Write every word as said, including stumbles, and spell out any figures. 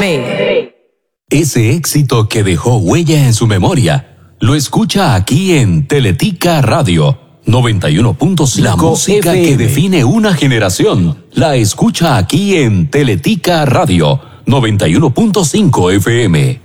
M. Ese éxito que dejó huella en su memoria, lo escucha aquí en Teletica Radio noventa y uno punto cinco. La música F M que define una generación, la escucha aquí en Teletica Radio noventa y uno punto cinco F M.